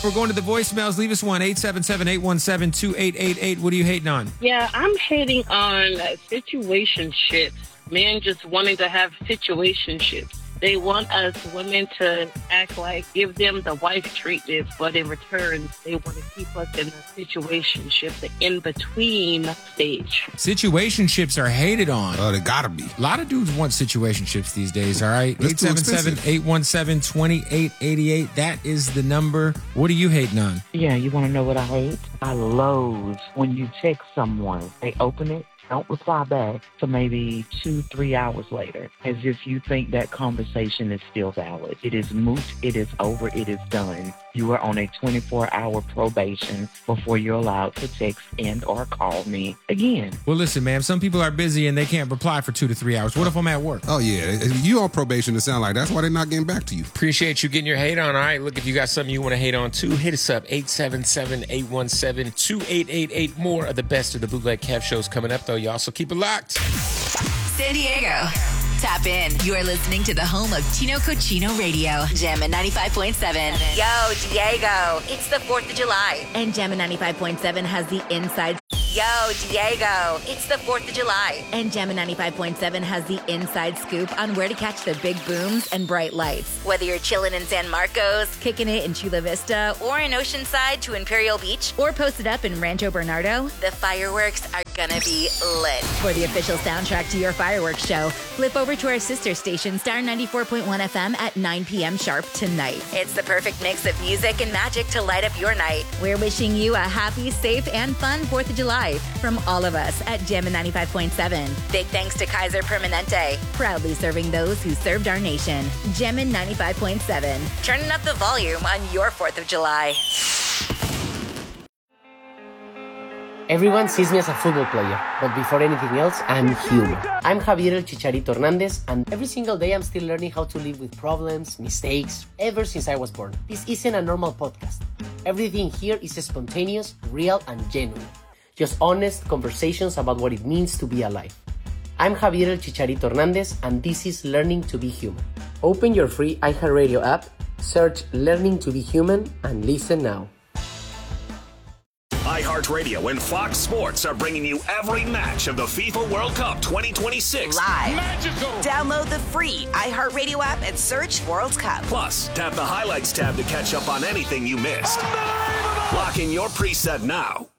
We're going to the voicemails. Leave us one, 877-817-2888. What are you hating on? Yeah, I'm hating on situationships. Men just wanting to have situationships. They want us women to act like, give them the wife treatment, but in return, they want to keep us in the situationship, the in-between stage. Situationships are hated on. Oh, they gotta be. A lot of dudes want situationships these days, all right? 877-817-2888. That is the number. What are you hating on? Yeah, you want to know what I hate? I loathe when you text someone, they open it, don't reply back for maybe 2-3 hours later, as if you think that conversation is still valid. It is moot, it is over, it is done. You are on a 24-hour probation before you're allowed to text and or call me again. Well, listen, ma'am, some people are busy and they can't reply for 2 to 3 hours. What if I'm at work? Oh, yeah. You on probation, it sound like. That's why they're not getting back to you. Appreciate you getting your hate on. All right, look, if you got something you want to hate on too, hit us up, 877-817-2888. More of the best of the Bootleg Kev shows coming up, though, y'all, so keep it locked. San Diego. Tap in. You're listening to the home of Chino Cochino Radio. Jammin' 95.7. Yo, Diego. It's the 4th of July. And Jammin' 95.7 has the inside. Yo, Diego. It's the 4th of July. And Jammin' 95.7 has the inside scoop on where to catch the big booms and bright lights. Whether you're chilling in San Marcos, kicking it in Chula Vista, or in Oceanside to Imperial Beach, or posted up in Rancho Bernardo, the fireworks are gonna be lit. For the official soundtrack to your fireworks show, flip over to our sister station, Star 94.1 FM at 9 p.m. sharp tonight. It's the perfect mix of music and magic to light up your night. We're wishing you a happy, safe, and fun 4th of July from all of us at Jammin' 95.7. Big thanks to Kaiser Permanente, proudly serving those who served our nation. Jammin' 95.7, turning up the volume on your 4th of July. Everyone sees me as a football player, but before anything else, I'm human. I'm Javier El Chicharito Hernandez, and every single day I'm still learning how to live with problems, mistakes, ever since I was born. This isn't a normal podcast. Everything here is spontaneous, real, and genuine. Just honest conversations about what it means to be alive. I'm Javier El Chicharito Hernandez, and this is Learning to be Human. Open your free iHeartRadio app, search Learning to be Human, and listen now. iHeartRadio and Fox Sports are bringing you every match of the FIFA World Cup 2026. Live. Magical. Download the free iHeartRadio app and search World Cup. Plus, tap the Highlights tab to catch up on anything you missed. Lock in your preset now.